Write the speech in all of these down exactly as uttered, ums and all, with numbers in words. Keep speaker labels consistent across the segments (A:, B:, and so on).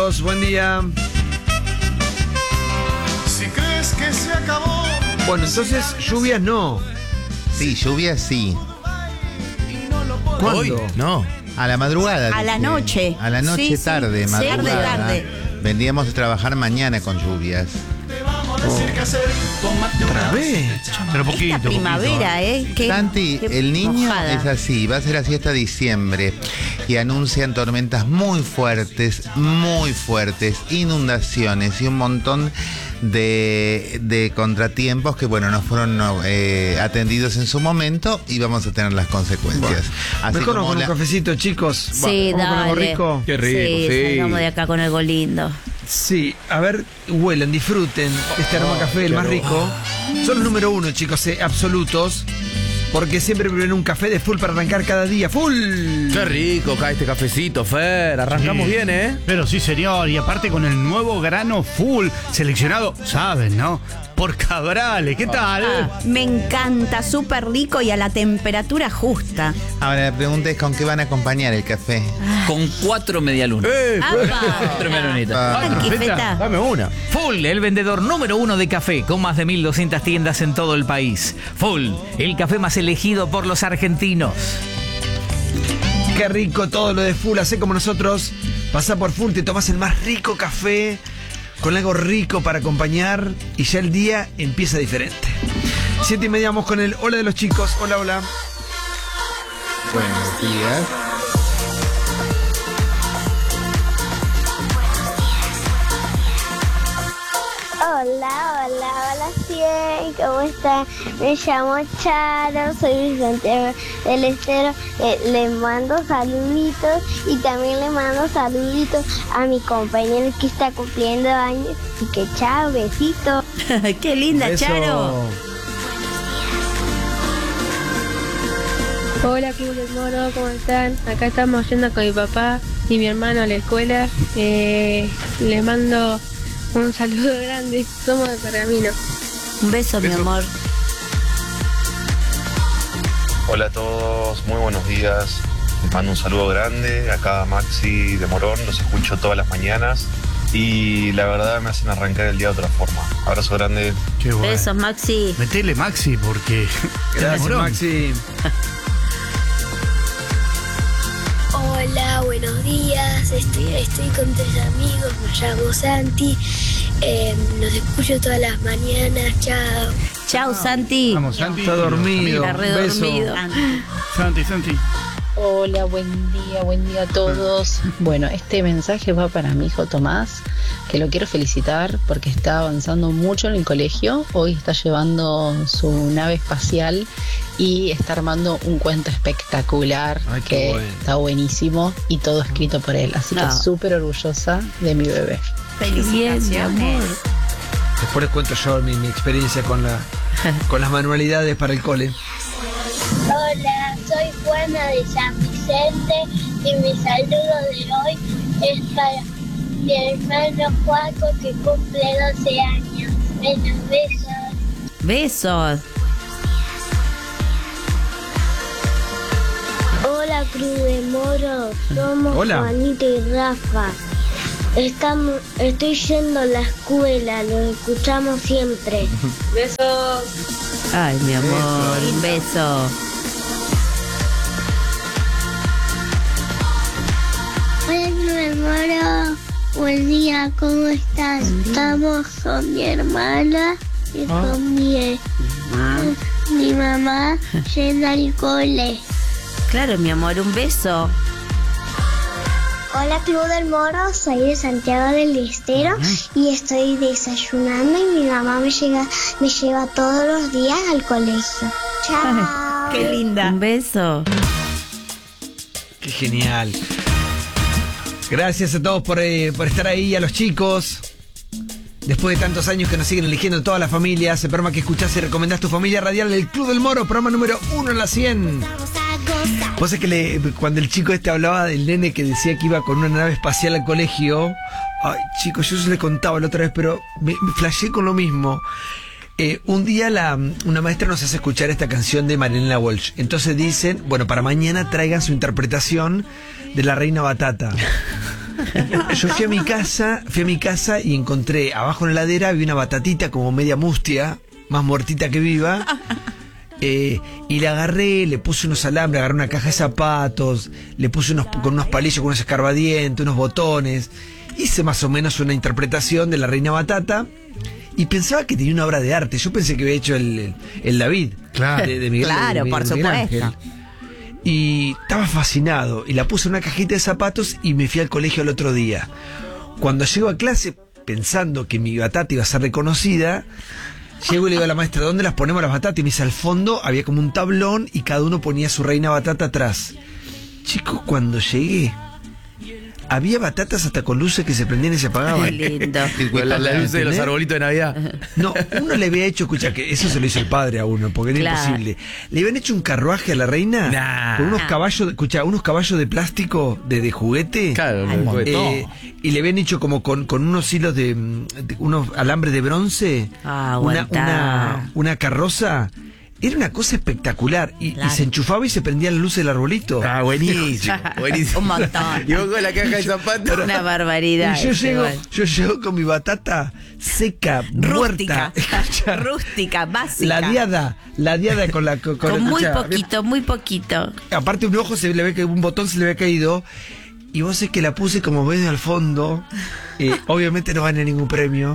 A: Buen día.
B: Si crees que se acabó.
A: Bueno, entonces lluvias no.
C: Sí, lluvia sí.
A: ¿Cuándo?
D: Hoy, no.
C: A la madrugada.
E: A la
C: dice.
E: noche.
C: A la noche,
E: Sí, sí.
C: tarde,
E: Sí,
C: madrugada.
E: tarde, tarde.
C: Vendríamos a trabajar mañana con lluvias.
B: Te vamos a decir qué hacer. Tómate
A: ¿Otra
B: una.
A: vez?
D: Pero poquito,
E: Esta primavera, ¿eh? Qué,
C: Santi,
E: qué
C: el niño
E: mojada.
C: es así, va a ser así hasta diciembre y anuncian tormentas muy fuertes, muy fuertes, inundaciones y un montón de, de contratiempos que, bueno, no fueron no, eh, atendidos en su momento y vamos a tener las consecuencias. Así
A: Mejor
C: como
A: con
C: la-
A: un cafecito, chicos.
E: Sí,
A: Vamos con algo
E: dale.
A: rico.
D: Qué rico,
E: sí.
D: sí.
E: Salgamos de acá con algo lindo.
A: Sí, a ver, huelan, disfruten este aroma café, el más rico. Son los número uno, chicos, eh, absolutos. Porque siempre prueben un café de full para arrancar cada día. ¡Full!
D: Qué rico cae este cafecito, Fer. Arrancamos
F: Sí.
D: bien, ¿eh?
F: Pero sí, señor, y aparte con el nuevo grano full seleccionado, saben, ¿no? Por Cabrales, ¿qué tal?
E: Ah, me encanta, súper rico y a la temperatura justa.
C: Ahora la pregunta es ¿con qué van a acompañar el café?
G: Con cuatro medialunas.
D: ¡Eh!
G: Cuatro medialunitas.
C: Ah,
E: Tranqui,
F: Feta,
E: feta.
D: Dame una.
G: Full, el vendedor número uno de café, con más de mil doscientas tiendas en todo el país. Full, el café más elegido por los argentinos.
A: Qué rico todo lo de full, hacé como nosotros. Pasa por full, te tomas el más rico café con algo rico para acompañar y ya el día empieza diferente. Siete y media vamos con el hola de los chicos. Hola, hola.
C: Buenos días.
H: Hola, hola, hola, cien, ¿cómo están? Me llamo Charo, soy de Santiago del Estero. Eh, les mando saluditos y también le mando saluditos a mi compañero que está cumpliendo años. Y que chao, besito.
E: Qué linda,
A: Eso.
E: Charo.
I: Hola, Club del Moro, ¿cómo están? Acá estamos yendo con mi papá y mi hermano a la escuela. Eh, les mando un saludo grande. Somos de Pergamino.
E: Un beso, mi amor.
J: Hola a todos, muy buenos días. Les mando un saludo grande. Acá Maxi de Morón, los escucho todas las mañanas y la verdad me hacen arrancar el día de otra forma. Abrazo grande.
F: Qué bueno.
E: Besos, Maxi.
F: Metele Maxi porque...
A: Gracias,
F: Morón.
A: Maxi.
H: Hola, buenos días. Estoy, estoy con tres amigos. Me llamo Santi. Eh, los escucho todas las mañanas. Chao.
E: Chau, Santi.
F: Vamos, Santi.
A: Está dormido.
E: Está
A: Un beso.
E: redormido.
F: Santi, Santi.
K: Hola, buen día, buen día a todos. Bueno, este mensaje va para mi hijo Tomás, que lo quiero felicitar porque está avanzando mucho en el colegio. Hoy está llevando su nave espacial y está armando un cuento espectacular.
A: Ay, qué
K: que
A: bueno.
K: está buenísimo y todo escrito por él. Así
E: No.
K: que súper orgullosa de mi bebé.
E: Felicitaciones.
A: Después les cuento yo mi, mi experiencia con, la, con las manualidades para el cole.
H: Hola, soy Juana de San Vicente y mi saludo de hoy es para mi hermano Juaco que cumple doce años. Bueno, besos.
E: Besos.
H: Hola, Cruz de Moro. Somos
A: Hola.
H: Juanita y Rafa. Estamos, estoy yendo a la escuela, los escuchamos siempre.
I: Besos.
E: Ay, mi amor, un beso.
H: Hola, Cruz de Moro. Buen día, ¿cómo estás? Estamos con mi hermana y con mi, mi mamá yendo al cole.
E: Claro, mi amor, un beso.
H: Hola, Club del Moro, soy de Santiago del Estero y estoy desayunando y mi mamá me llega, me lleva todos los días al colegio. Chao.
E: Qué linda. Un beso.
A: Qué genial. Gracias a todos por, eh, por estar ahí, a los chicos. Después de tantos años que nos siguen eligiendo toda la familia, se perma que escuchás y recomendás tu familia radial del Club del Moro, programa número uno en la cien. Vos es que le, cuando el chico este hablaba del nene que decía que iba con una nave espacial al colegio, ay chicos, yo se le contaba la otra vez, pero me, me flashé con lo mismo. Eh, un día la, una maestra nos hace escuchar esta canción de Marilena Walsh. Entonces dicen, bueno, para mañana traigan su interpretación de La Reina Batata. yo fui a mi casa, fui a mi casa y encontré abajo en la heladera había una batatita como media mustia, más muertita que viva. Eh, y le agarré, le puse unos alambres, agarré una caja de zapatos, le puse unos con unos palillos, con unos escarbadientes, unos botones. Hice más o menos una interpretación de la Reina Batata y pensaba que tenía una obra de arte. Yo pensé que había hecho el, el, el David
F: Claro.
A: de, de Miguel,
E: Claro,
A: de,
E: por
A: Miguel
E: supuesto.
A: Ángel. Y estaba fascinado y la puse en una cajita de zapatos y me fui al colegio al otro día. Cuando llego a clase pensando que mi batata iba a ser reconocida, llego y le digo a la maestra, ¿dónde las ponemos las batatas? Y me dice, al fondo había como un tablón y cada uno ponía su Reina Batata atrás. Chicos, cuando llegué, había batatas hasta con luces que se prendían y se apagaban.
E: Qué lindo.
D: Con la, la luz de los
A: ¿Entendés?
D: arbolitos de Navidad.
A: No, uno le había hecho, escucha, que eso se lo hizo el padre a uno, porque era
E: Claro.
A: imposible. Le habían hecho un carruaje a la reina
D: Nah.
A: con unos caballos, escucha, unos caballos de plástico de, de juguete.
D: Claro,
A: Eh,
D: no,
A: eh, y le habían hecho como con, con unos hilos de, de- unos alambres de bronce,
E: Ah,
A: una,
E: aguantá.
A: una, una carroza. Era una cosa espectacular. Y,
E: Claro.
A: y se enchufaba y se prendían las luces del arbolito.
D: Ah, buenísimo, buenísimo.
E: Un montón.
D: Y vos con la caja de zapatos.
E: Una barbaridad.
A: Y yo
E: ese
A: llego,
E: igual.
A: yo llego con mi batata seca,
E: Rústica.
A: muerta. Escucha,
E: Rústica, básica.
A: la diada, la diada con la con,
E: Con muy
A: escucha,
E: poquito, muy poquito.
A: aparte un ojo se le ve que un botón se le había caído y vos es que la puse como medio al fondo. Eh, obviamente no gané ningún premio.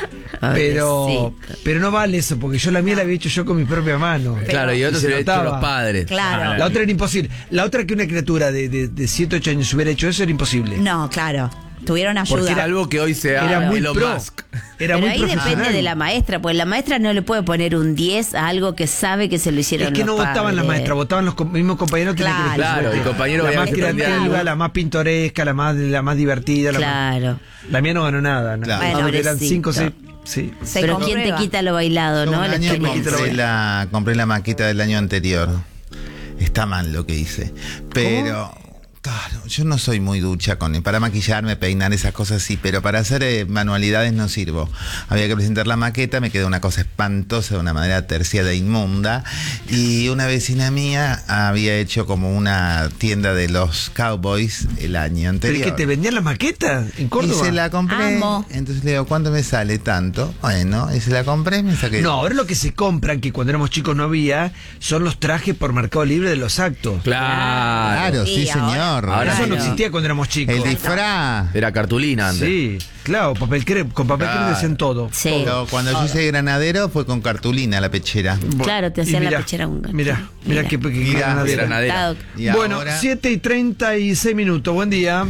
A: Pero,
E: Pobrecito.
A: pero no vale eso, porque yo la mía la había hecho yo con mi propia mano.
D: Claro, y otros se lo han hecho
A: notaba.
D: los padres.
E: Claro.
A: La otra era imposible. La otra que una criatura de, de, de siete, ocho años hubiera hecho eso era imposible.
E: No, claro. Tuvieron
D: Porque
E: ayuda.
D: era algo que hoy se
A: Era
D: haga
A: muy
D: Elon
A: pro.
D: Musk.
A: Era
E: Pero
A: muy
E: ahí
A: profesional.
E: depende de la maestra, pues la maestra no le puede poner un diez a algo que sabe que se lo hicieron
A: Es que no
E: los
A: votaban las
E: padres.
A: maestras, votaban los com- mismos compañeros que
E: Claro.
A: tenían que elegir.
D: Claro, el compañero
A: la
D: veía
A: más
D: que prendía
A: creativa,
D: algo.
A: la más pintoresca, la más, la más divertida. La, más-
E: Claro.
A: la mía no ganó nada. ¿no?
C: Claro.
A: Aunque
E: Bueno,
A: eran
E: pobrecito.
A: cinco o seis. Sí.
E: Se Pero quién te quita lo bailado,
C: Yo
E: ¿no?
C: un
E: La
C: año
E: experiencia.
C: compré la, compré la maqueta del año anterior. Está mal lo que hice. Pero, claro, yo no soy muy ducha con para maquillarme, peinar, esas cosas sí, pero para hacer eh, manualidades no sirvo. Había que presentar la maqueta, me quedó una cosa espantosa, de una manera terciada e inmunda. Y una vecina mía había hecho como una tienda de los Cowboys el año
A: ¿Pero
C: anterior.
A: es que te vendían las maquetas en Córdoba?
C: Y se la compré.
E: Amo.
C: Entonces le digo, ¿cuánto me sale tanto? Bueno, y se la compré y me saqué.
A: No, ahora lo que se compran, que cuando éramos chicos no había, son los trajes por Mercado Libre de los actos.
D: Claro.
C: Claro, sí,
E: Sí, ahora-
C: señor.
D: ahora
A: Eso no
E: Claro.
A: existía cuando éramos chicos.
C: El disfraz.
D: Era cartulina antes.
A: Sí, claro, papel cre- con papel
D: Claro.
A: crema decían todo.
E: Sí.
C: Pero cuando yo hice granadero fue con cartulina la pechera.
E: Claro, te
A: Y
E: hacían la
A: mirá,
E: pechera un gato.
A: Mirá, mirá qué, qué
C: Mirá,
A: granadera.
D: granadera.
C: Y
A: Bueno,
C: ahora-
A: siete y treinta y seis minutos, buen día.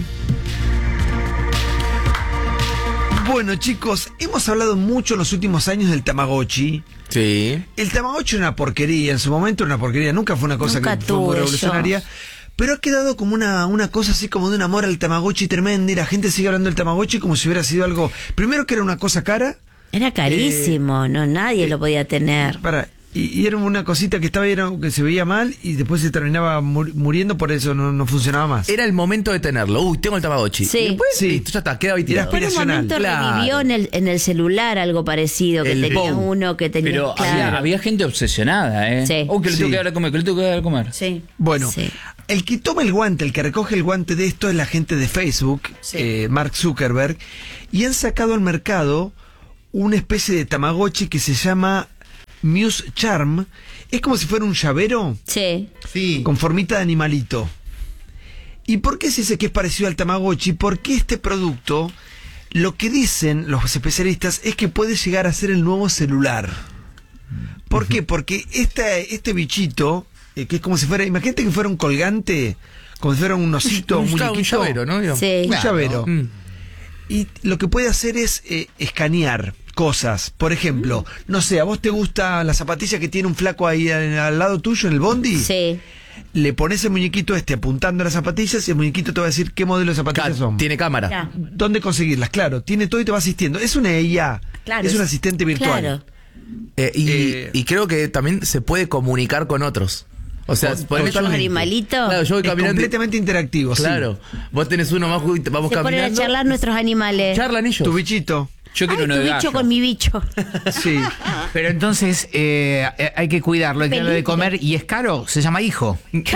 A: Bueno, chicos, hemos hablado mucho en los últimos años del Tamagotchi.
D: Sí.
A: El Tamagotchi era una porquería, en su momento era una porquería, nunca fue una cosa
E: Nunca
A: que fue muy
E: tuve
A: revolucionaria.
E: yo.
A: Pero ha quedado como una, una cosa así como de un amor al Tamagotchi tremenda y la gente sigue hablando del Tamagotchi como si hubiera sido algo... Primero que era una cosa cara,
E: Era carísimo, no, nadie lo podía tener.
A: para... Y, y era una cosita que estaba ahí, era- que se veía mal y después se terminaba mur- muriendo, por eso no, no funcionaba más.
D: Era el momento de tenerlo. Uy, tengo el Tamagotchi.
E: Sí.
D: Y después,
A: Sí.
D: listo, ya está, queda ahí tirado.
A: Era
E: Por un
A: aspiracional.
E: momento
D: Claro.
E: revivió en el, en el celular algo parecido, que
D: El
E: tenía
D: Pou.
E: uno que tenía...
L: Pero
E: claro.
L: había, había gente obsesionada, ¿eh?
E: Sí.
L: Oh, que le tengo
A: Sí.
L: que dar de comer, que le tengo que dar de comer.
E: Sí.
A: Bueno,
E: Sí.
A: el que toma el guante, el que recoge el guante de esto es la gente de Facebook,
E: Sí.
A: eh, Mark Zuckerberg, y han sacado al mercado una especie de Tamagotchi que se llama Muse Charm. Es como si fuera un llavero
E: Sí.
C: Sí.
A: con formita de animalito. ¿Y por qué se dice que es parecido al Tamagotchi? Porque este producto, lo que dicen los especialistas es que puede llegar a ser el nuevo celular. ¿Por qué? Porque este, este bichito, eh, que es como si fuera, imagínate que fuera un colgante, como si fuera un osito, un,
D: un, un
A: muñequito.
D: llavero, ¿no? Digamos.
E: Sí.
A: Un
C: Claro.
A: llavero.
D: Mm.
A: Y lo que puede hacer es eh, escanear cosas. Por ejemplo, no sé, ¿a vos te gusta la zapatilla que tiene un flaco ahí al, al lado tuyo en el bondi?
E: Sí.
A: Le pones el muñequito este apuntando a las zapatillas y el muñequito te va a decir qué modelo de zapatillas
D: Ca-
A: son.
D: Tiene cámara.
E: Ya.
A: ¿Dónde conseguirlas? Claro, tiene todo y te va asistiendo. Es una I A,
E: Claro,
A: es un
E: es-
A: asistente virtual.
E: Claro.
D: Eh, y,
A: Eh,
D: y creo que también se puede comunicar con otros. O sea,
A: Con-
D: ponele-
E: Con los animalitos.
D: Claro, yo voy
A: Es
D: caminando. y-
A: completamente interactivo, sí.
D: Claro. Vos tenés uno más y vamos
E: Se ponen a
D: caminando.
E: charlar nuestros animales.
D: Charlan ellos.
A: Tu bichito.
L: Yo quiero
E: Ay,
L: uno
E: tu
L: de
E: bicho
L: gallo.
E: con mi bicho.
A: Sí.
G: Pero entonces eh, hay que cuidarlo, hay que darle de comer y es caro, se llama hijo.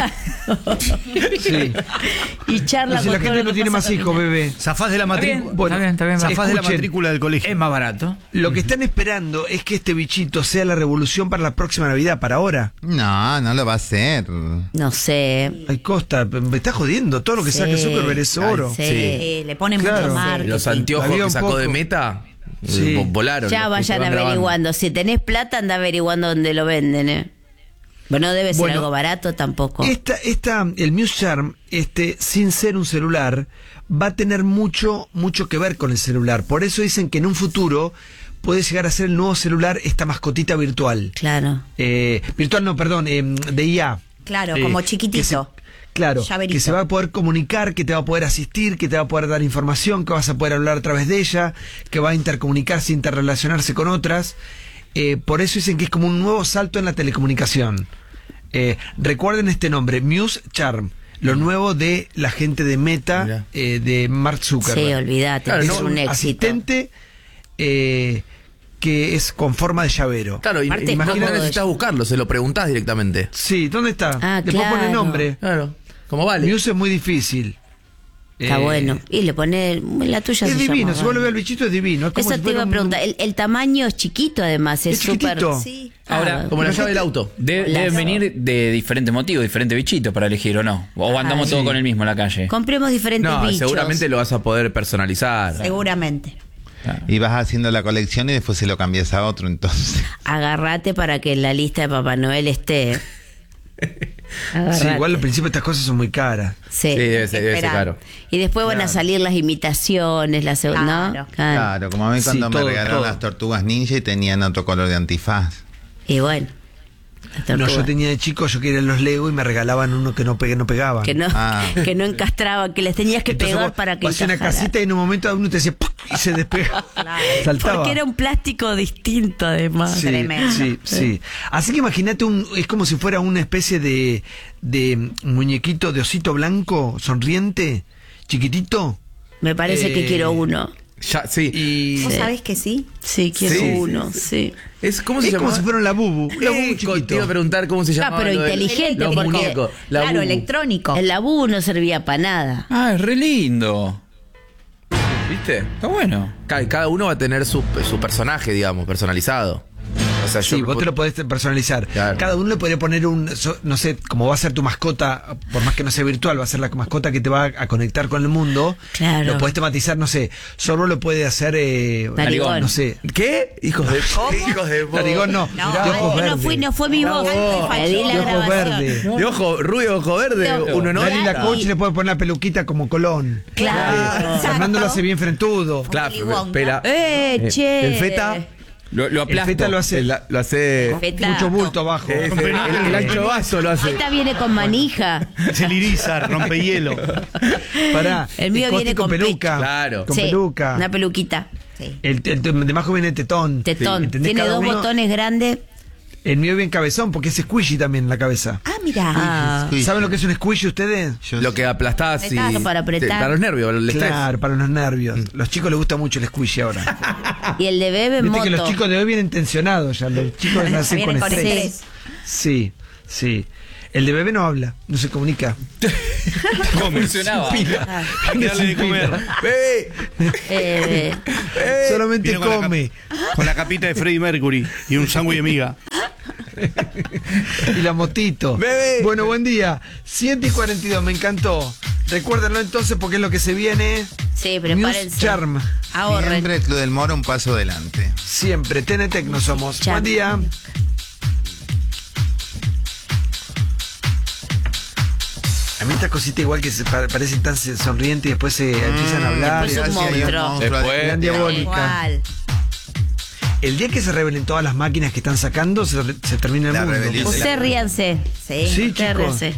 A: Sí.
E: Y charla
A: Si la
E: con todo
A: gente
E: lo
A: no
E: que
A: tiene
E: pasa
A: más hijos,
E: también.
A: bebé.
F: Zafás de la
G: Está bien,
F: matrícula.
G: está bien, está bien.
F: Zafás de la
A: Escuchen.
F: matrícula del colegio.
G: Es más barato.
A: Lo que están esperando es que este bichito sea la revolución para la próxima Navidad, para ahora.
C: No, no lo va a hacer.
E: No sé.
A: Ay, Costa, me está jodiendo. Todo lo que
E: Sí.
A: saque Zuckerberg es oro.
E: Sí.
L: Sí.
M: Le ponen
A: Claro.
M: mucho marketing.
L: Los anteojos
A: Había
L: que
A: un
L: sacó
A: poco.
L: de Meta
A: Sí.
L: eh, volaron.
E: Ya
L: los que
E: vayan
L: se van grabando.
E: averiguando. Si tenés plata, anda averiguando dónde lo venden, ¿eh? Bueno, no debe ser
A: Bueno,
E: algo barato tampoco.
A: Esta, esta, el Muse Charm, este, sin ser un celular, va a tener mucho, mucho que ver con el celular. Por eso dicen que en un futuro puede llegar a ser el nuevo celular, esta mascotita virtual.
E: Claro.
A: Eh, virtual no, perdón, eh, de I A.
M: Claro,
A: Eh,
M: como
A: que
M: chiquitito.
A: se- Claro,
M: Llaverito.
A: que se va a poder comunicar, que te va a poder asistir, que te va a poder dar información, que vas a poder hablar a través de ella, que va a intercomunicarse, interrelacionarse con otras. Eh, por eso dicen que es como un nuevo salto en la telecomunicación. Eh, recuerden este nombre, Muse Charm, lo nuevo de la gente de Meta, eh, de Mark Zuckerberg.
E: Sí, olvídate,
A: Claro,
E: es
A: ¿no?
E: un éxito.
A: asistente eh, que es con forma de llavero.
L: Claro, y,
E: Aparte,
L: imagínate,
E: todo
L: no necesitas
E: eso.
L: buscarlo, se lo preguntás directamente.
A: Sí, ¿dónde está?
E: Ah,
A: Después
E: claro.
A: pone nombre.
L: Claro, como vale.
A: Muse es muy difícil.
E: Está
A: Eh,
E: bueno. Y le pone. La tuya
A: Es
E: se
A: divino,
E: llama,
A: si vos lo
E: Vale.
A: ves al bichito es divino. Es como
E: Eso
A: si
E: te
A: fuera
E: iba a
A: un-
E: preguntar. El, el tamaño es chiquito, además. Es
A: Es
E: súper.
A: chiquitito.
E: Sí.
L: Ahora,
E: Ah,
L: como la
A: la
L: llave del
A: gente-
L: auto.
G: De-
E: La-
G: deben venir de diferentes motivos, diferentes bichitos para elegir o no. O andamos
E: Ah,
G: todos
A: sí.
G: con el mismo en la calle.
E: Compremos diferentes
L: No,
E: bichos.
L: seguramente lo vas a poder personalizar.
M: Seguramente.
C: Y vas haciendo la colección y después se lo cambias a otro, entonces.
E: Agarrate para que en la lista de Papá Noel esté.
A: Sí,
E: Agarrate.
A: igual al principio estas cosas son muy caras.
E: Sí.
L: Sí, debe ser, debe ser
M: Esperar.
L: caro.
E: Y después van a
A: Claro.
E: salir las imitaciones, las
M: Claro.
E: ¿no? Claro.
C: Claro, como a mí
A: Sí,
C: cuando
A: todo,
C: me regalaron
A: todo.
C: las tortugas ninja y tenían otro color de antifaz.
E: Y bueno. las
A: No, yo
E: tortugas.
A: tenía de chico, yo quería los Lego y me regalaban uno que no, pegue, no pegaban.
E: Que no,
C: Ah.
E: que no encastraban, que les tenías que
A: Entonces
E: pegar
A: vos
E: para que
A: vas a una
E: encajara.
A: casita y en un momento uno te decía ¡puc! Y se despega. Saltaba.
E: Porque era un plástico distinto, además.
A: Sí,
M: Tremendo.
A: sí, sí. Así que imagínate, un, es como si fuera una especie de, de muñequito de osito blanco, sonriente, chiquitito.
E: Me parece que
A: Eh,
E: quiero uno.
L: Ya, sí.
A: Y
M: ¿Vos
E: Sí.
M: sabés que sí?
E: Sí, quiero
L: Sí,
E: uno, sí.
L: Es, ¿Cómo se
A: es
L: llama?
A: como si fuera un labubu, un labubu
L: Eh,
A: chiquito.
L: Te iba a preguntar cómo se
E: Ah,
L: llama.
E: pero inteligente,
L: Los
E: porque-
L: muñecos. La
M: Claro,
L: bubu.
M: electrónico.
E: El labubu no servía para nada.
G: Ah, es re lindo.
L: ¿Viste?
G: Está bueno.
L: Ca- Cada uno va a tener su, su personaje, digamos, personalizado. O sea,
A: Sí,
L: yo
A: vos te lo podés personalizar.
L: Claro.
A: Cada uno le podría poner un, so- no sé, como va a ser tu mascota, por más que no sea virtual, va a ser la mascota que te va a conectar con el mundo.
E: Claro.
A: Lo podés tematizar, no sé, solo lo puede hacer, eh,
E: Narigón.
A: no sé.
L: ¿Qué? Hijos de... Hijos de...
A: Narigón no,
M: No,
A: de ojos
E: No,
A: verdes.
E: fui, no fue mi voz. Le di la
A: De ojos
E: grabación.
A: verdes.
L: De ojo rubio, ojo verde,
E: No.
L: uno no.
A: Dani la coach le puede poner la peluquita como Colón.
E: Claro.
A: Eh, Fernando lo hace bien frentudo.
L: Claro,
M: Willy Wonka.
L: pela.
E: Eh,
L: Eh,
E: che.
L: El feta
G: Lo, lo
A: El
G: aplasto.
A: feta lo hace,
L: el- lo hace...
E: Feta.
A: mucho bulto abajo.
L: es el, el- el ancho vaso lo hace.
E: Feta viene con manija.
F: Es el irizar, rompehielo.
A: Pará,
E: El mío
A: Scotty
E: viene con
A: peluca.
L: Claro.
A: Con
E: Sí,
A: peluca.
E: una peluquita.
M: Sí.
A: El, el, de abajo viene tetón.
E: Tetón.
A: ¿Entendés?
E: Tiene
A: Cada
E: dos
A: uno-
E: botones grandes.
A: El mío bien cabezón porque es squishy también en la cabeza.
M: Ah, mira.
E: Ah,
C: Sí.
A: ¿Saben lo que es un squishy ustedes?
C: Yo
L: Lo que aplastás y...
E: Apretás para apretar.
L: te- Para los nervios, el estrés.
A: Claro, para los nervios. Los chicos les gusta mucho el squishy ahora.
E: y el de bebé en
A: Viste
E: moto.
A: que los chicos de hoy vienen tensionados ya. Los chicos nacen con
M: Vienen con
A: estrés.
M: estrés.
A: Sí, sí. El de bebé no habla, no se comunica.
F: Come.
G: Funcionaba.
A: Pila.
F: Hay que darle de comer.
L: ¡Bebé!
E: Eh,
A: Solamente
F: Vino con la
A: come.
F: cap- Con la capita de Freddie Mercury y un sándwich de miga.
A: Y la motito.
L: Bebé.
A: Bueno, buen día. siete y cuarenta y dos, me encantó. Recuérdenlo entonces porque es lo que se viene.
E: sí,
A: Muse
E: prepárense.
A: Charm.
E: Ahorren.
C: Siempre el Club del Moro un paso adelante.
A: Siempre. T N Tecno somos.
E: Charm.
A: Buen día. A mí esta cosita igual que se pa- parecen tan se- sonrientes y después se empiezan a hablar.
E: después un
C: Así hay
E: monstruo.
C: monstruo
L: Después-
A: Gran diabólica.
M: Igual.
A: El día que se revelen todas las máquinas que están sacando, se, re- se termina el
C: La
A: mundo.
C: rebelión.
E: Usted ríanse.
M: Sí.
A: Sí,
E: Usted
A: chicos.
E: ríanse.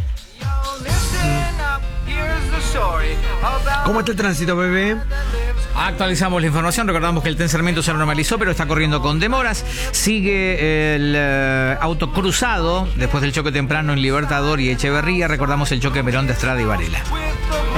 A: ¿Cómo está el tránsito, bebé?
G: Actualizamos la información, recordamos que el tren Sarmiento se normalizó, pero está corriendo con demoras. Sigue el eh, auto cruzado después del choque temprano en Libertador y Echeverría. Recordamos el choque de Perón de Estrada y Varela.